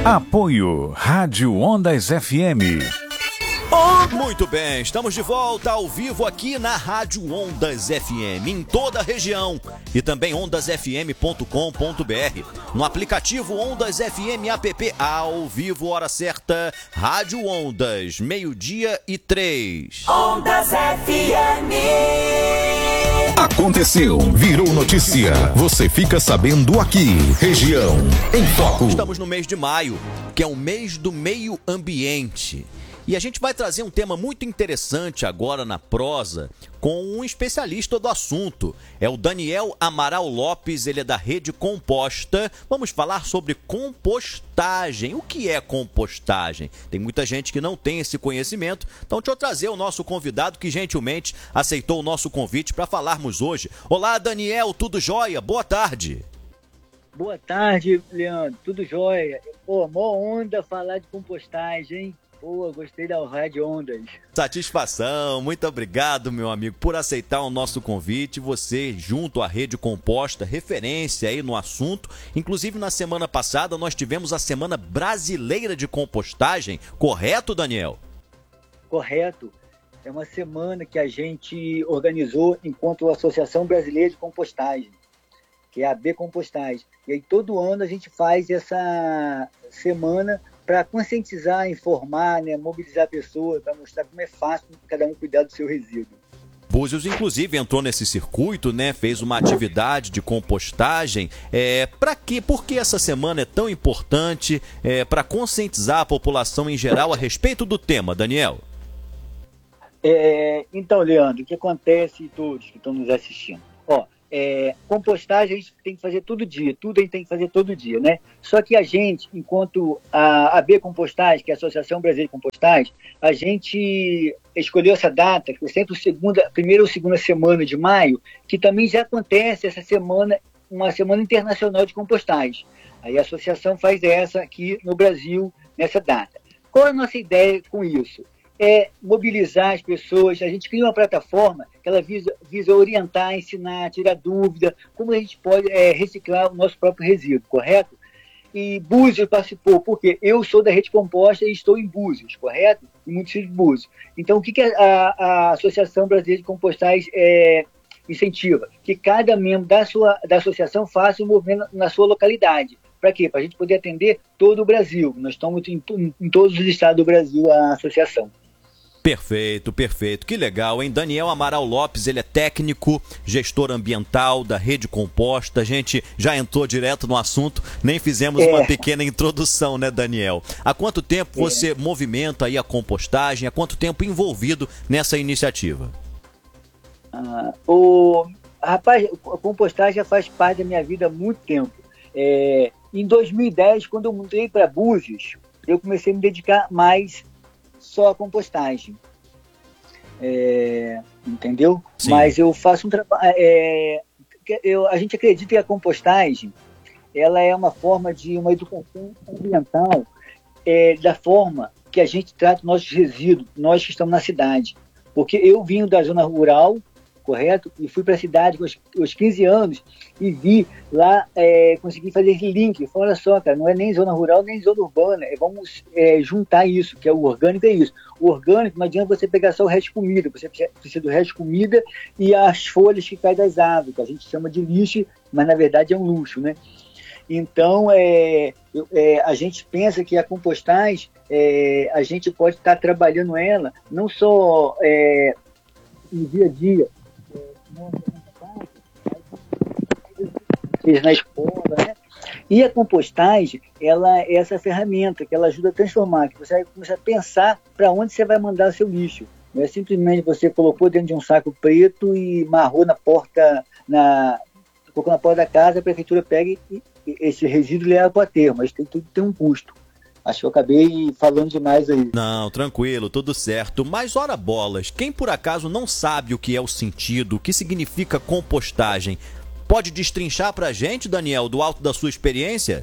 Apoio Rádio Ondas FM. Muito bem, estamos de volta ao vivo aqui na Rádio Ondas FM, em toda a região, e também ondasfm.com.br, no aplicativo Ondas FM app, ao vivo, hora certa, Rádio Ondas, 12:03. Ondas FM. Aconteceu, virou notícia. Você fica sabendo aqui. Região em Foco. Estamos no mês de maio, que é o mês do meio ambiente. E a gente vai trazer um tema muito interessante agora na prosa com um especialista do assunto. É o Daniel Amaral Lopes, ele é da Rede Composta. Vamos falar sobre compostagem. O que é compostagem? Tem muita gente que não tem esse conhecimento. Então deixa eu trazer o nosso convidado que gentilmente aceitou o nosso convite para falarmos hoje. Olá, Daniel, tudo jóia? Boa tarde. Boa tarde, Leandro. Tudo jóia? Pô, mó onda falar de compostagem, hein? Pô, gostei da Rádio Ondas. Satisfação, muito obrigado, meu amigo, por aceitar o nosso convite. Você, junto à Rede Composta, referência aí no assunto. Inclusive, na semana passada, nós tivemos a Semana Brasileira de Compostagem. Correto, Daniel? Correto. É uma semana que a gente organizou enquanto Associação Brasileira de Compostagem, que é a AB Compostagem. E aí, todo ano, a gente faz essa semana para conscientizar, informar, né, mobilizar a pessoa, para mostrar como é fácil cada um cuidar do seu resíduo. Búzios, inclusive, entrou nesse circuito, né? Fez uma atividade de compostagem. Para quê? Por que essa semana é tão importante para conscientizar a população em geral a respeito do tema, Daniel? Então, Leandro, o que acontece todos que estão nos assistindo? Compostagem a gente tem que fazer todo dia, tudo a gente tem que fazer todo dia, né? Só que a gente, enquanto a AB Compostagem, que é a Associação Brasileira de Compostagem, a gente escolheu essa data, que é sempre primeira ou segunda semana de maio, que também já acontece essa semana, uma semana internacional de compostagem. Aí a associação faz essa aqui no Brasil, nessa data. Qual é a nossa ideia com isso? É mobilizar as pessoas. A gente cria uma plataforma que ela visa orientar, ensinar, tirar dúvida, como a gente pode reciclar o nosso próprio resíduo, correto? E Búzios participou, porque eu sou da Rede Composta e estou em Búzios, correto? No município de Búzios. Então, o que a Associação Brasileira de Compostagem incentiva? Que cada membro da associação faça um movimento na sua localidade. Para quê? Para a gente poder atender todo o Brasil. Nós estamos em todos os estados do Brasil, a associação. Perfeito, perfeito. Que legal, hein? Daniel Amaral Lopes, ele é técnico, gestor ambiental da Rede Composta. A gente já entrou direto no assunto, nem fizemos uma pequena introdução, né, Daniel? Há quanto tempo você movimenta aí a compostagem? Há quanto tempo envolvido nessa iniciativa? Rapaz, a compostagem já faz parte da minha vida há muito tempo. Em 2010, quando eu mudei para Búzios, eu comecei a me dedicar mais só a compostagem, entendeu? Sim. Mas eu faço um trabalho, a gente acredita que a compostagem, ela é uma forma de uma educação ambiental, da forma que a gente trata nossos resíduos, nós que estamos na cidade, porque eu vim da zona rural, correto? E fui para a cidade aos 15 anos e vi lá, consegui fazer esse link. Olha só, cara, não é nem zona rural, nem zona urbana. Vamos juntar isso, que é o orgânico, é isso. O orgânico, não adianta você pegar só o resto de comida, você precisa do resto de comida e as folhas que caem das árvores, que a gente chama de lixo, mas na verdade é um luxo, né? Então, a gente pensa que a compostagem, a gente pode estar trabalhando ela, não só no dia a dia, na escola, né? E a compostagem, ela é essa ferramenta que ela ajuda a transformar, que você vai começar a pensar para onde você vai mandar o seu lixo. Não é simplesmente você colocou dentro de um saco preto e marrou na porta, colocou na porta da casa, a prefeitura pega e esse resíduo leva para o aterro, mas tudo tem um custo. Acho que eu acabei falando demais aí. Não, tranquilo, tudo certo. Mas ora bolas, quem por acaso não sabe o que é o sentido, o que significa compostagem, pode destrinchar pra gente, Daniel, do alto da sua experiência?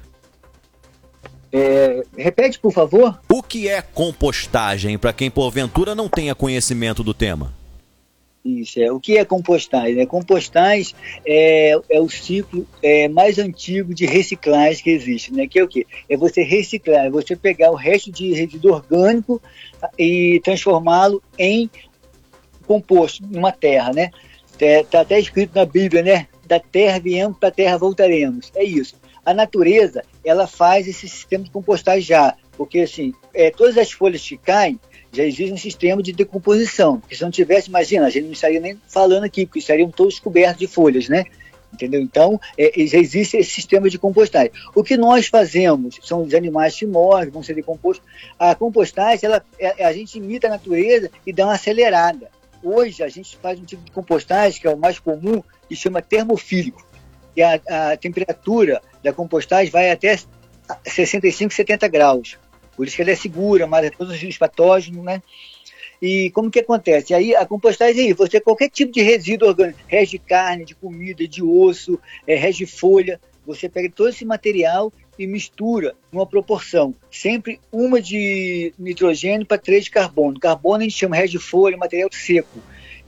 Repete, por favor. O que é compostagem, para quem porventura não tenha conhecimento do tema? Isso, o que é compostagem? Né? Compostagem é o ciclo mais antigo de reciclagem que existe, né? Que é o quê? É você reciclar, é você pegar o resto de resíduo orgânico e transformá-lo em composto, numa terra, né? Está até escrito na Bíblia, né? Da terra viemos, para a terra voltaremos. É isso. A natureza, ela faz esse sistema de compostagem já, porque assim, todas as folhas que caem, já existe um sistema de decomposição, porque se não tivesse, imagina, a gente não estaria nem falando aqui, porque estariam todos cobertos de folhas, né? Entendeu? Então, já existe esse sistema de compostagem. O que nós fazemos são os animais que morrem, vão ser decompostos. A compostagem, a gente imita a natureza e dá uma acelerada. Hoje, a gente faz um tipo de compostagem, que é o mais comum, que chama termofílico. E a temperatura da compostagem vai até 65, 70 graus. Por isso que ela é segura, mata todos os patógenos, né? E como que acontece? Aí a compostagem é isso, você qualquer tipo de resíduo orgânico, resto de carne, de comida, de osso, resto de folha, você pega todo esse material e mistura numa proporção, sempre uma de nitrogênio para 3 de carbono. Carbono a gente chama resto de folha, material seco.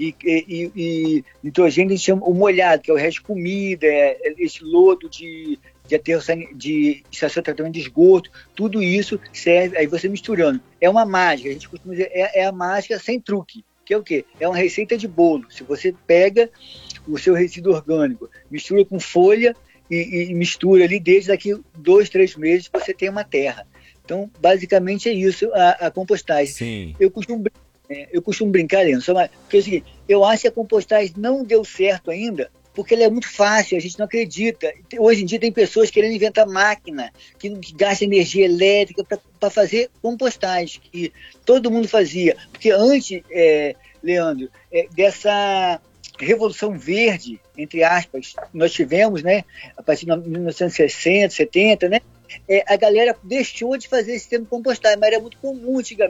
E nitrogênio a gente chama o molhado, que é o resto de comida, esse lodo de aterro de estação de tratamento de esgoto, tudo isso serve, aí você misturando. É uma mágica, a gente costuma dizer, é a mágica sem truque, que é o quê? É uma receita de bolo. Se você pega o seu resíduo orgânico, mistura com folha e mistura ali, desde daqui 2, 3 meses você tem uma terra. Então, basicamente é isso, a compostagem. Sim. Eu costumo brincar, Leandro, porque é o seguinte, eu acho que a compostagem não deu certo ainda, porque ela é muito fácil, a gente não acredita. Hoje em dia tem pessoas querendo inventar máquina, que gastam energia elétrica para fazer compostagem, que todo mundo fazia. Porque antes, Leandro, dessa revolução verde, entre aspas, nós tivemos, né, a partir de 1960, 70, né, a galera deixou de fazer esse sistema de compostagem, mas era muito comum antigamente.